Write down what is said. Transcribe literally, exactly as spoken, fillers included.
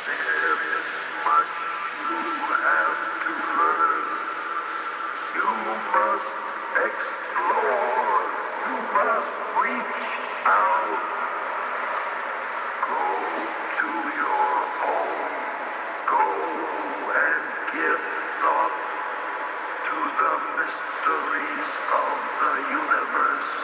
There is much you have to learn. You must explore. You must reach out. Go to your home. Go and give thought to the mysteries of the universe.